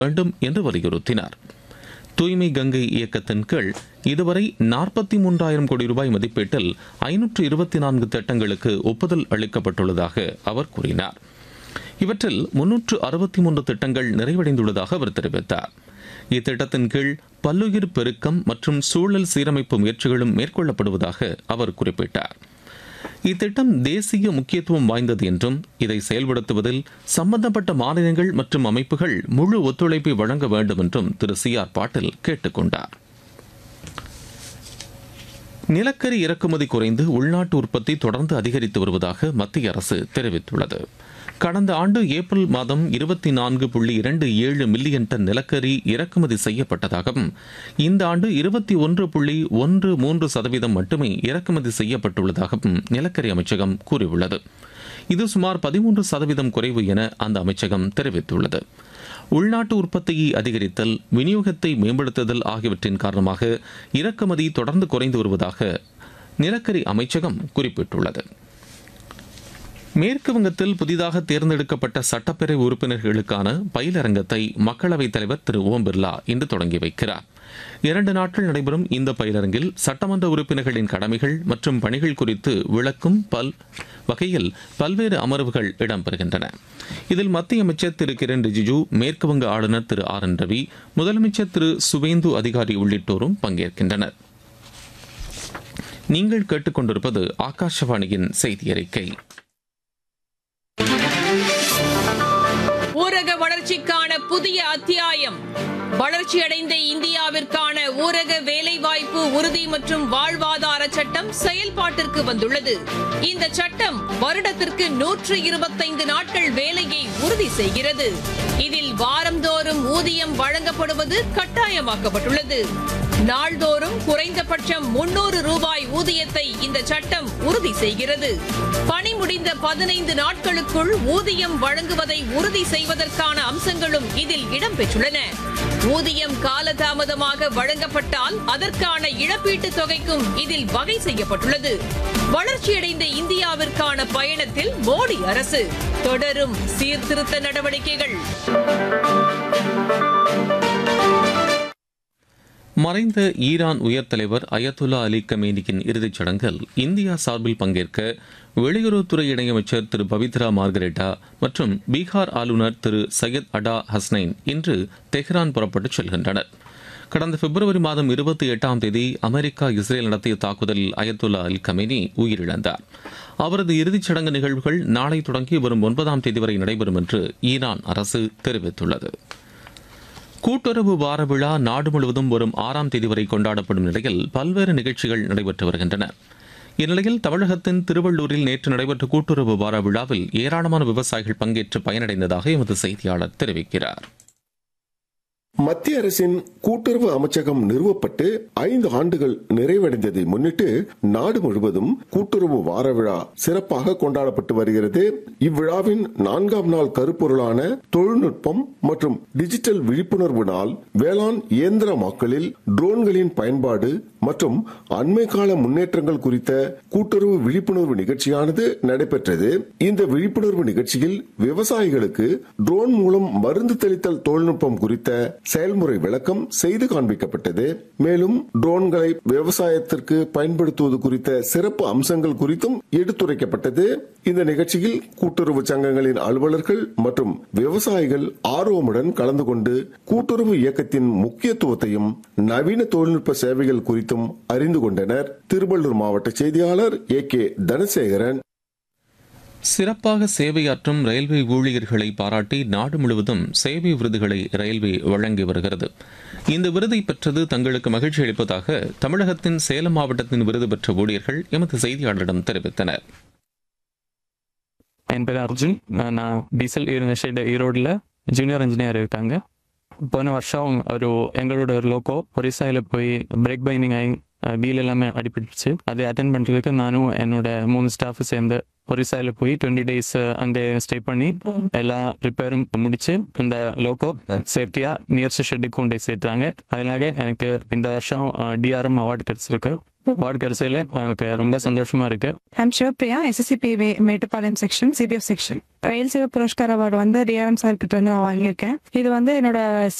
வேண்டும் என்று வலியுறுத்தினார். தூய்மை கங்கை இயக்கத்தின் கீழ் இதுவரை 43,000 கோடி ரூபாய் மதிப்பீட்டில் 524 திட்டங்களுக்கு ஒப்புதல் அளிக்கப்பட்டுள்ளதாக அவர் கூறினார். இவற்றில் 363 திட்டங்கள் நிறைவடைந்துள்ளதாக அவர் தெரிவித்தார். இத்திட்டத்தின் கீழ் பல்லுயிர் பெருக்கம் மற்றும் சூழல் சீரமைப்பு முயற்சிகளும் மேற்கொள்ளப்படுவதாக அவர் குறிப்பிட்டார். இத்திட்டம் தேசிய முக்கியத்துவம் வாய்ந்தது என்றும் இதை செயல்படுத்துவதில் சம்பந்தப்பட்ட மாநிலங்கள் மற்றும் அமைப்புகள் முழு ஒத்துழைப்பை வழங்க வேண்டும் என்றும் திரு C.R. பாட்டீல் கேட்டுக் கொண்டார். நிலக்கரி இறக்குமதி குறைந்து உள்நாட்டு உற்பத்தி தொடர்ந்து அதிகரித்து வருவதாக மத்திய அரசு தெரிவித்துள்ளது. கடந்த ஆண்டு ஏப்ரல் மாதம் 24.27 மில்லியன் டன் நிலக்கரி இறக்குமதி செய்யப்பட்டதாகவும் இந்த ஆண்டு 21.13% மட்டுமே இறக்குமதி செய்யப்பட்டுள்ளதாகவும் நிலக்கரி அமைச்சகம் கூறியுள்ளது. இது சுமார் 13% குறைவு என அந்த அமைச்சகம் தெரிவித்துள்ளது. உள்நாட்டு உற்பத்தியை அதிகரித்தல், விநியோகத்தை மேம்படுத்துதல் ஆகியவற்றின் காரணமாக இறக்குமதி தொடர்ந்து குறைந்து வருவதாக நிலக்கரி அமைச்சகம் குறிப்பிட்டுள்ளது. மேற்கு வங்கத்தில் புதிதாக தேர்ந்தெடுக்கப்பட்ட சட்டப்பேரவை உறுப்பினர்களுக்கான பயிலரங்கத்தை மக்களவைத் தலைவர் திரு ஓம் பிர்லா இன்று தொடங்கி வைக்கிறார். 2 நாட்கள் நடைபெறும் இந்த பயிலரங்கில் சட்டமன்ற உறுப்பினர்களின் கடமைகள் மற்றும் பணிகள் குறித்து விளக்கும் வகையில் பல்வேறு அமர்வுகள் இடம்பெறுகின்றன. இதில் மத்திய அமைச்சர் திரு கிரண் ரிஜிஜு, மேற்குவங்க ஆளுநர் திரு R.N. ரவி, முதலமைச்சர் திரு சுவேந்து அதிகாரி உள்ளிட்டோரும் பங்கேற்கின்றனர். நீங்கள் கேட்டுக்கொண்டிருப்பது ஆகாஷவாணியின் செய்தி அறிக்கை. ஊரக வளர்ச்சிக்கான புதிய அத்தியாயம். வளர்ச்சியடைந்த இந்தியாவிற்கான ஊரக வேலைவாய்ப்பு உறுதி மற்றும் வாழ்வாதார சட்டம் செயல்பாட்டிற்கு வந்துள்ளது. இந்த சட்டம் வருடத்திற்கு 125 நாட்கள் வேலையை உறுதி செய்கிறது. இதில் வாரந்தோறும் ஊதியம் வழங்கப்படுவது கட்டாயமாக்கப்பட்டுள்ளது. நாள்தோறும் குறைந்தபட்சம் 300 ரூபாய் ஊதியத்தை இந்த சட்டம் உறுதி செய்கிறது. பணி முடிந்த 15 நாட்களுக்குள் ஊதியம் வழங்குவதை உறுதி செய்வதற்கான அம்சங்களும் இதில் இடம்பெற்றுள்ளன. ஊதியம் காலதாமதமாக வழங்கப்பட்டால் அதற்கான இழப்பீட்டுத் தொகைக்கும் இதில் வகை செய்யப்பட்டுள்ளது. வளர்ச்சியடைந்த இந்தியாவிற்கான பயணத்தில் மோடி அரசு தொடரும் சீர்திருத்த நடவடிக்கைகள். மறைந்த ஈரான் உயர் தலைவர் அயத்துல்லா அலி கமேனியின் இறுதிச் சடங்கில் இந்தியா சார்பில் பங்கேற்க வெளியுறவுத்துறை இணையமைச்சர் திரு பவித்ரா மார்கரெட்டா மற்றும் பீகார் ஆளுநர் திரு சையத் அடா ஹஸ்னைன் இன்று தெஹ்ரான் புறப்பட்டுச் செல்கின்றனர். கடந்த பிப்ரவரி மாதம் 28ஆம் தேதி அமெரிக்கா இஸ்ரேல் நடத்திய தாக்குதலில் அயத்துல்லா அலி கமேனி உயிரிழந்தார். அவரது இறுதிச் சடங்கு நிகழ்வுகள் நாளை தொடங்கி வரும் 9ஆம் தேதி வரை நடைபெறும் என்று ஈரான் அரசு தெரிவித்துள்ளது. கூட்டுறவு வார விழா நாடு முழுவதும் வரும் 6ஆம் தேதி வரை கொண்டாடப்படும் நிலையில் பல்வேறு நிகழ்ச்சிகள் நடைபெற்று வருகின்றன. இந்நிலையில் தமிழகத்தின் திருவள்ளூரில் நேற்று நடைபெற்ற கூட்டுறவு வார விழாவில் ஏராளமான விவசாயிகள் பங்கேற்று பயனடைந்ததாக எமது செய்தியாளர் தெரிவிக்கிறார். மத்திய அரசின் கூட்டுறவு அமைச்சகம் நிறுவப்பட்டு 5 ஆண்டுகள் நிறைவடைந்ததை முன்னிட்டு நாடு முழுவதும் கூட்டுறவு வார விழா சிறப்பாக கொண்டாடப்பட்டு வருகிறது. இவ்விழாவின் 4ஆம் நாள் கருப்பொருளான தொழில்நுட்பம் மற்றும் டிஜிட்டல் விழிப்புணர்வு நாள், வேளாண் இயந்திரமாக்கலில் ட்ரோன்களின் பயன்பாடு மற்றும் அண்மை கால முன்னேற்றங்கள் குறித்த கூட்டுறவு விழிப்புணர்வு நிகழ்ச்சியானது நடைபெற்றது. இந்த விழிப்புணர்வு நிகழ்ச்சியில் விவசாயிகளுக்கு ட்ரோன் மூலம் மருந்து தெளித்தல் தொழில்நுட்பம் குறித்த செயல்முறை விளக்கம் செய்து காண்பிக்கப்பட்டது. மேலும் ட்ரோன்களை விவசாயத்திற்கு பயன்படுத்துவது குறித்த சிறப்பு அம்சங்கள் குறித்தும் எடுத்துரைக்கப்பட்டது. இந்த நிகழ்ச்சியில் கூட்டுறவு சங்கங்களின் அலுவலர்கள் மற்றும் விவசாயிகள் ஆர்வமுடன் கலந்து கொண்டு கூட்டுறவு இயக்கத்தின் முக்கியத்துவத்தையும் நவீன தொழில்நுட்ப சேவைகள் குறித்தும் அறிந்து கொண்டனர். திருவள்ளூர் மாவட்ட செய்தியாளர் A.K. தனசேகரன். சிறப்பாக சேவையாற்றும் ரயில்வே ஊழியர்களை பாராட்டி நாடு முழுவதும் சேவை விருதுகளை ரயில்வே வழங்கி வருகிறது. இந்த விருதை பெற்றது தங்களுக்கு மகிழ்ச்சி அளிப்பதாக தமிழகத்தின் சேலம் மாவட்டத்தின் விருது பெற்ற ஊழியர்கள் எமது செய்தியாளரிடம் தெரிவித்தனர். என் பேர் அர்ஜுன். நான் டீசல் ஈரோடில் ஜூனியர் இன்ஜினியர் இருக்காங்க. போன வருஷம் எங்களோட லோக்கோ ஒரிசாயில் போய் பிரேக் பைண்டிங் ஆகி வீல் எல்லாமே அடிபட்டுச்சு. அதை அட்டென்ட் பண்ணுறதுக்கு நானும் என்னோட 3 ஸ்டாஃப் சேர்ந்து ஒரிசாயில் போய் 20 days அங்கே ஸ்டே பண்ணி எல்லா ரிப்பேரும் முடிச்சு இந்த லோக்கோ சேஃப்டியாக நியர்ஸ்ட் ஷெட்டுக்கு கொண்டு சேர்த்தாங்க. அதனால எனக்கு இந்த வருஷம் DRM அவார்டு கிடைச்சிருக்கு. அவார்டு கிடைச்சதுல எனக்கு ரொம்ப சந்தோஷமா இருக்கு. I'm Sivapriya, SSCP Mettupalayam section, CPF section. ரயில் சேவை புரஸ்கார் அவார்டு வந்து DRM சார் கிட்ட வந்து நான் வாங்கியிருக்கேன். இது வந்து என்னோட